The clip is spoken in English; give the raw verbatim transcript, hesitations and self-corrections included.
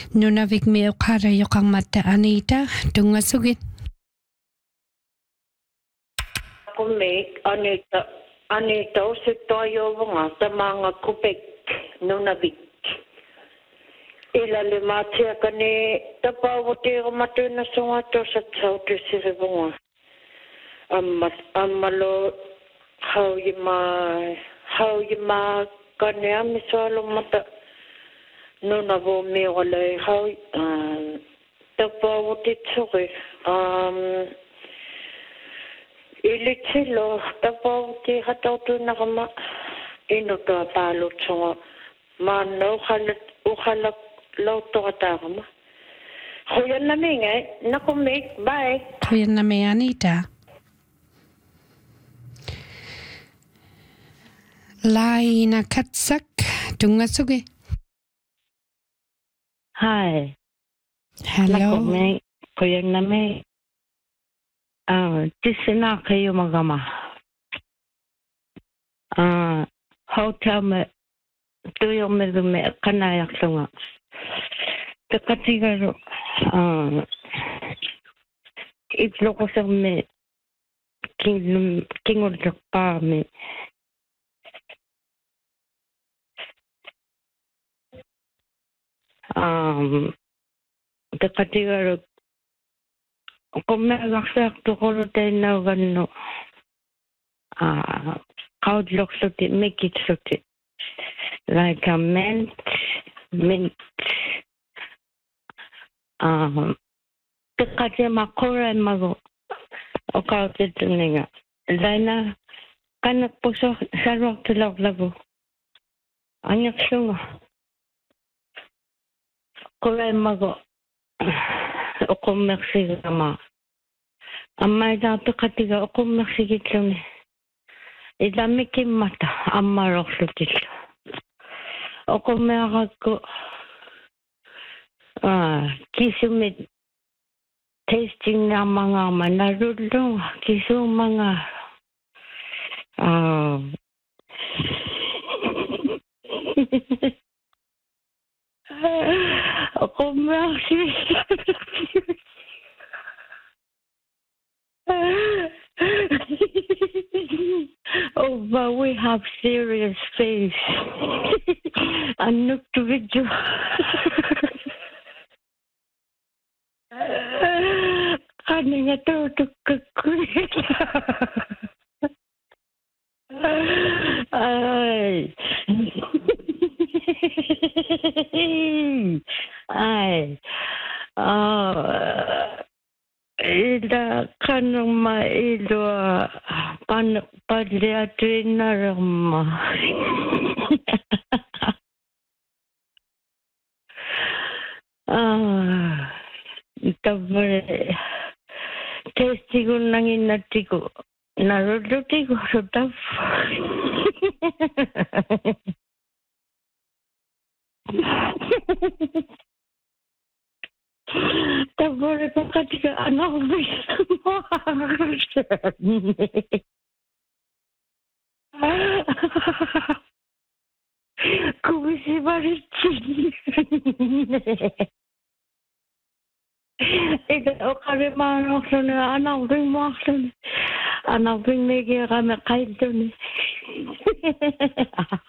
Nunavik me ukara yokang mata Anita tungasugit. Kumik Anita Anita usitoyo nga sa mga kupik Nunavik. Ila limatia kani tapawati kamatu na sungato sa tautu siribunga. Amma ammalo how yima how yima kani amisalo mata nunavo me wala how tapawati tsuri um ilitilo tapawati hatautu na kama ino to palo tsonga mano halat uhalak Lo to atama. Kuya na may ngay, nakumik, bye. Kuya na may Anita. Lai na katsak, tungasugi. Hi. Hello. Nakumik, kuya na may. Ah, tisina kayo magama. Ah, hotel me, tuyo me me kanayak sunga. Kakatiga uh itlo ko sa me king king of the pa me um kakatiga ko me laksa to ko te na gano ah cloud lock so te make it so te like a mint mint Um, kakati makora mago o kauti tuninga. Laina kanak puso sarok tulog lago. Anyak sunga. Kora mago o kumersi gama. Amma dato katiga o kumersi gitluni. Idamiki mata amma roksutil. O kumerako Ah, kisumit tasting ng mga manarulong, kisum mga ah ako merci. Oh, but we have serious face. Ano to video? Ano nga to to kakulit? Ay. Ay. Ah. Ila kanang mailo pan padriatrin na rama. Ah. Tabre testigo nang inatigo narudutigo sotaf tabre pakatika anak mo kumisi barichi Ito o kami manok na anak ring mo anak ring may kami kahit doon